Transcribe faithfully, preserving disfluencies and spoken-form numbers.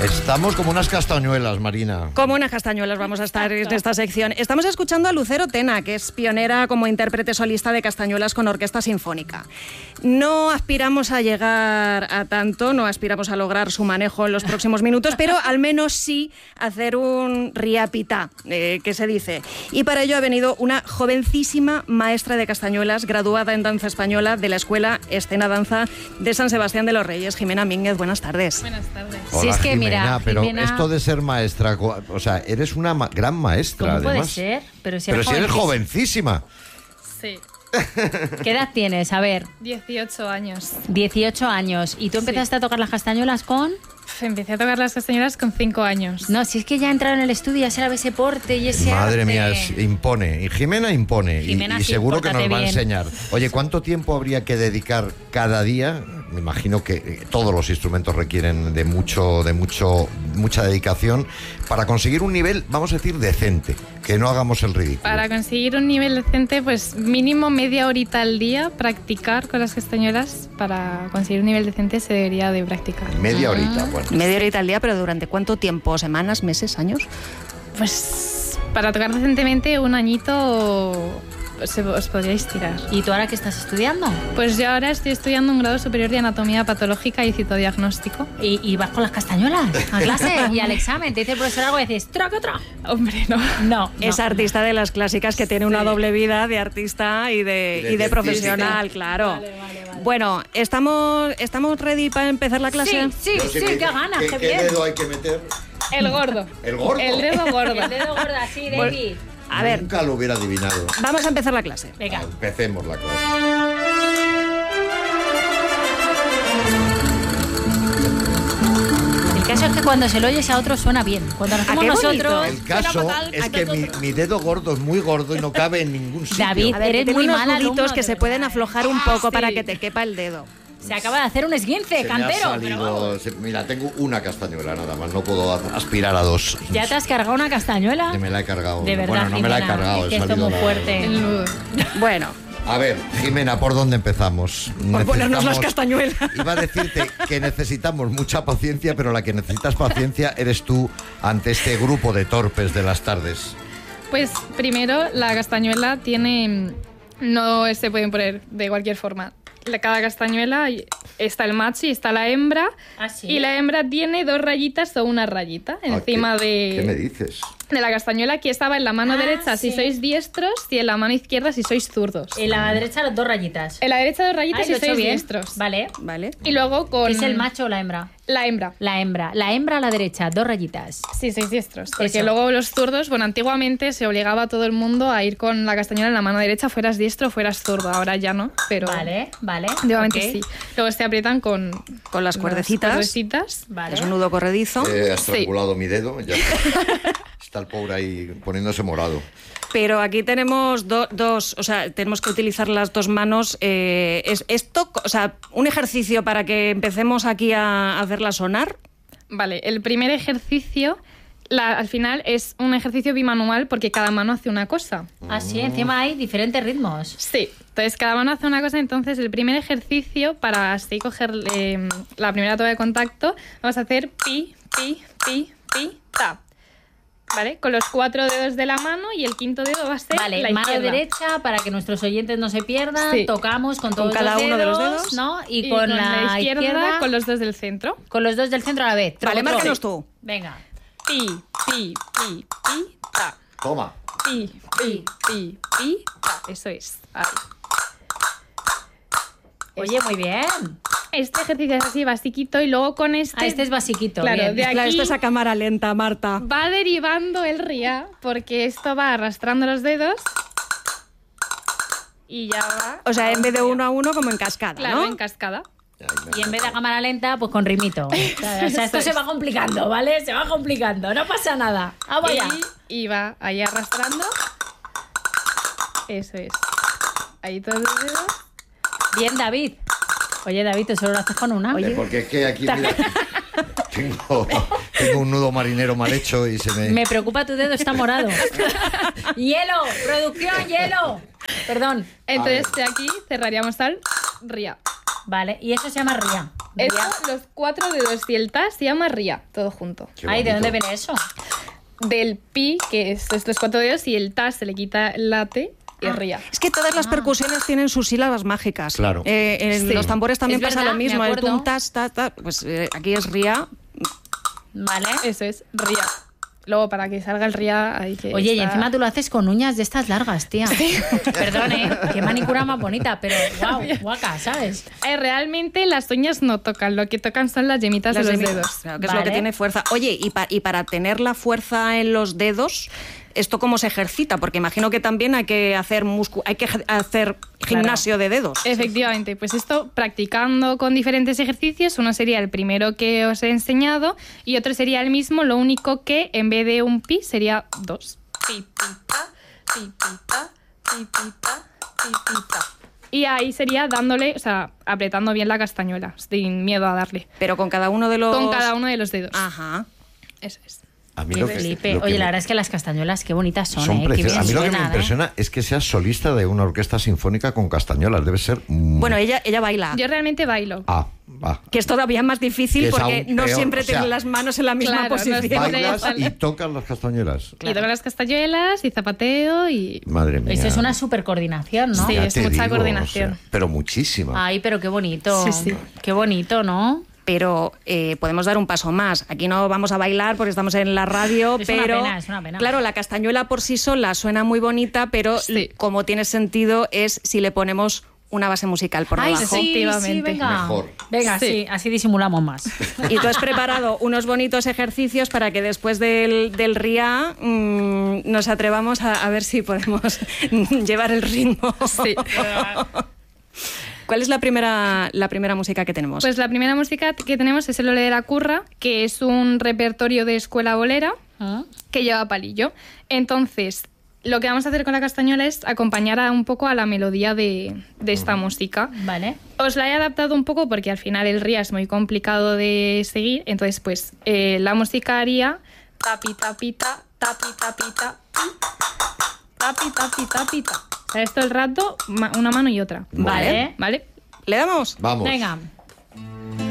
Estamos como unas castañuelas, Marina. Como unas castañuelas vamos a estar en esta sección. Estamos escuchando a Lucero Tena, que es pionera como intérprete solista de castañuelas con orquesta sinfónica. No aspiramos a llegar a tanto, no aspiramos a lograr su manejo en los próximos minutos, pero al menos sí hacer un riapitá, eh, que se dice. Y para ello ha venido una jovencísima maestra de castañuelas, graduada en danza española de la Escuela Escena Danza de San Sebastián de los Reyes. Jimena Mínguez, buenas tardes. Buenas tardes. Hola, si es que Jimena, mira, pero Jimena... esto de ser maestra, o sea, eres una ma- gran maestra, ¿Cómo además. puede ser? Pero si, Pero eres si eres jovencísima. jovencísima. Sí, ¿Qué edad tienes? A ver, dieciocho años. dieciocho años. ¿Y tú empezaste a tocar las castañuelas con...? Empecé a tocar las castañuelas con cinco años. No, si es que ya entraron en el estudio, ya se sabe ese porte y ese Madre arte. mía, es- impone. Y Jimena impone. Y- Jimena, y sí, seguro que nos pórtate va a bien. enseñar. Oye, ¿cuánto tiempo habría que dedicar cada día? Me imagino que eh, todos los instrumentos requieren de mucho, de mucho, mucha dedicación para conseguir un nivel, vamos a decir, decente. Que no hagamos el ridículo. Para conseguir un nivel decente, pues mínimo media horita al día practicar con las castañuelas. Para conseguir un nivel decente se debería de practicar. Media horita, bueno. Media horita al día, pero ¿durante cuánto tiempo? ¿Semanas, meses, años? Pues para tocar decentemente un añito se, os podríais tirar. ¿Y tú ahora qué estás estudiando? Pues yo ahora estoy estudiando un grado superior de anatomía patológica y citodiagnóstico. ¿Y, y vas con las castañuelas a clase y al examen? Te dice el profesor algo y dices, ¡troca, otra! Hombre, no. No, Es no. artista de las clásicas que tiene una Sí. doble vida de artista y de, Y de y de científica. profesional, claro. Vale, vale, vale. Bueno, ¿estamos, ¿estamos ready para empezar la clase? Sí, sí, sí, qué ganas, qué, ¿Qué bien. dedo hay que meter? El gordo. ¿El gordo? El dedo gordo. El dedo gordo así, David. A ver, Nunca lo hubiera adivinado. vamos a empezar la clase. Venga. Empecemos la clase. El caso es que cuando se lo oyes a otro suena bien. Cuando lo ¿A hacemos qué bonito? nosotros... El caso es que mi, mi dedo gordo es muy gordo y no cabe en ningún sitio. David, A ver, eres tengo muy unos mal alumno, nuditos que de se verdad, pueden ¿eh? aflojar un poco Sí. para que te quepa el dedo. Se acaba de hacer un esguince, Se me ha cantero. pero salido- vamos. se- mira, tengo una castañuela nada más, no puedo a- aspirar a dos. ¿Ya te has cargado una castañuela? Que me la he cargado. De verdad, bueno, no me la he Jimena, cargado, es que he esto salido muy la- fuerte. El nudo. Bueno, A ver, Jimena, ¿por dónde empezamos? por ponernos las Necesitamos- castañuelas. Iba a decirte que necesitamos mucha paciencia, pero la que necesitas paciencia eres tú ante este grupo de torpes de las tardes. Pues primero, la castañuela tiene... No se pueden poner de cualquier forma. La- Cada castañuela está el macho y está la hembra. ¿Ah, sí? Y la hembra tiene dos rayitas o una rayita encima Ah, ¿qué- ¿Qué me de, dices? de la castañuela. Aquí estaba en la mano Ah, derecha sí. si sois diestros y en la mano izquierda si sois zurdos. En la derecha las dos rayitas. En la derecha dos rayitas Ay, si lo he hecho sois bien. diestros. Vale. Vale. Y luego con... ¿Qué es el macho o la hembra? La hembra. La hembra. La hembra a la derecha, dos rayitas. Sí, sois diestros. Porque Eso. luego los zurdos, bueno, antiguamente se obligaba a todo el mundo a ir con la castañuela en la mano derecha, fueras diestro o fueras zurdo. Ahora ya no, pero... Vale, vale. Antiguamente ok. sí. Luego se aprietan con... Con las cuerdecitas. cuerdecitas. Vale. Es un nudo corredizo. Eh, has estrangulado mi dedo. Ya está el pobre ahí poniéndose morado. Pero aquí tenemos do- dos, o sea, tenemos que utilizar las dos manos. Eh, es, esto, o sea, un ejercicio para que empecemos aquí a hacerla sonar. Vale, el primer ejercicio, la- al final, es un ejercicio bimanual porque cada mano hace una cosa. Así, encima hay diferentes ritmos. Sí, entonces cada mano hace una cosa. Entonces, el primer ejercicio, para así coger eh, la primera toma de contacto, vamos a hacer pi, pi, pi, pi, ta. ¿Vale? Con los cuatro dedos de la mano y el quinto dedo va a ser Vale, la mano izquierda. derecha para que nuestros oyentes no se pierdan. Sí. Tocamos con todos cada los uno de los dedos, dedos. ¿no? Y, Y con, la, izquierda, con los dos del centro. con los dos del centro a la vez. Vale, Otro. márcanos tú. Venga. Pi, pi, pi, pi, ta. Toma. Pi, pi, pi, pi, ta. Eso es. Ahí. Oye, muy bien. Este ejercicio es así basiquito y luego con este... Ah, este es basiquito. Claro, bien. de aquí Claro, esto es a cámara lenta, Marta. va derivando el ría porque esto va arrastrando los dedos y ya va... O sea, en vez de uno a uno, como en cascada, Claro, ¿no? en cascada. Ay, me- Y en vez de a cámara lenta, pues con ritmito. O sea, esto se va complicando, ¿vale? Se va complicando, no pasa nada. Vamos allá. Y, y va ahí arrastrando. Eso es. Ahí todos los dedos. Bien, David. Oye, David, tú solo lo haces con una. Eh, porque es que aquí, mira, tengo, tengo un nudo marinero mal hecho y se me... Me preocupa tu dedo, está morado. ¡Hielo! ¡Producción, hielo! Perdón. Entonces de aquí cerraríamos al ría. Vale, y eso se llama ría. Esto, los cuatro dedos y el ta se llama ría, todo junto. Qué Ay, ¿de bonito. dónde viene eso? Del pi, que es estos cuatro dedos, y el ta se le quita el late y es ría. Es que todas las percusiones tienen sus sílabas mágicas. Claro. Eh, en Sí. los tambores también Es pasa verdad, lo me mismo. El acuerdo. tum, tas, ta, ta. Pues eh, aquí es ría. Vale. Eso es, ría. Luego, para que salga el ría hay que... Oye, y estar- encima tú lo haces con uñas de estas largas, tía. Perdón, ¿eh? Qué manicura más bonita, pero wow, guaca, ¿sabes? Eh, realmente las uñas no tocan, lo que tocan son las yemitas Las de los yemitas, dedos. claro, que es lo que Vale. tiene fuerza. Oye, y, pa- y para tener la fuerza en los dedos, ¿esto cómo se ejercita? Porque imagino que también hay que hacer muscu hay que ejer- hacer gimnasio de dedos. Efectivamente, pues esto practicando con diferentes ejercicios, uno sería el primero que os he enseñado y otro sería el mismo, lo único que en vez de un pi sería dos. Pi, pi, ta, pi, pi, ta, pi, pi, ta, pi, pi, ta. Y ahí sería dándole, o sea, apretando bien la castañuela, sin miedo a darle. Pero con cada uno de los... Con cada uno de los dedos. Ajá. Eso es. A mí Qué lo que, flipe. lo que Oye, me- la verdad es que las castañuelas, qué bonitas son, son ¿eh? Qué preciosas. bien A mí lo que me suenan, ¿eh? impresiona es que seas solista de una orquesta sinfónica con castañuelas. Debe ser... mm, Bueno, ella, ella baila. Yo realmente bailo. Ah, va. Que es todavía más difícil Que es porque aún no peor, siempre o sea, tienen las manos en la misma claro, no posición. siempre- Bailas Vale. y tocas las castañuelas. Y toco las castañuelas y zapateo y... Madre mía. Esto es una super coordinación, ¿no? Sí. Ya es te mucha digo, coordinación. o sea, pero muchísima. Ay, pero qué bonito. Sí, sí. Qué bonito, ¿no? Pero eh, podemos dar un paso más. Aquí no vamos a bailar porque estamos en la radio, Es una pero pena, es una pena. claro, la castañuela por sí sola suena muy bonita, pero Sí. como tiene sentido es si le ponemos una base musical por Ay, debajo. sí, sí, Efectivamente. venga. Mejor. Venga, sí. Sí. así disimulamos más. Y tú has preparado unos bonitos ejercicios para que después del, del R I A mmm, nos atrevamos a, a ver si podemos llevar el ritmo. Sí. ¿Cuál es la primera, la primera música que tenemos? Pues la primera música que tenemos es el Ole de la Curra, que es un repertorio de escuela bolera ¿Ah? que lleva palillo. Entonces, lo que vamos a hacer con la castañuela es acompañar a un poco a la melodía de, de esta música. Vale. Os la he adaptado un poco porque al final el ría es muy complicado de seguir. Entonces, pues eh, la música haría tapi tapita, tapi tapita, tapi tapi tapita. O sea, esto el rato, ma- una mano y otra. Muy Vale. bien. ¿Vale? ¿Le damos? Vamos. Venga.